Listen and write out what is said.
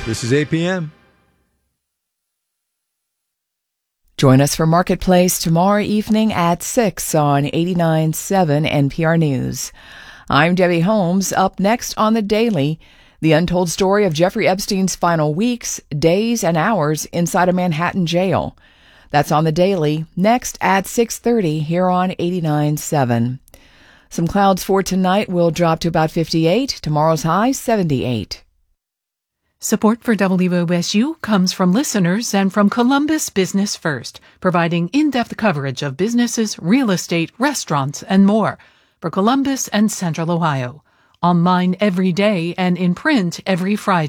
This is APM. Join us for Marketplace tomorrow evening at 6 on 89.7 NPR News. I'm Debbie Holmes. Up next on The Daily, the untold story of Jeffrey Epstein's final weeks, days, and hours inside a Manhattan jail. That's on The Daily, next at 6:30 here on 89.7. Some clouds for tonight will drop to about 58. Tomorrow's high, 78. Support for WOSU comes from listeners and from Columbus Business First, providing in-depth coverage of businesses, real estate, restaurants, and more for Columbus and Central Ohio. Online every day and in print every Friday.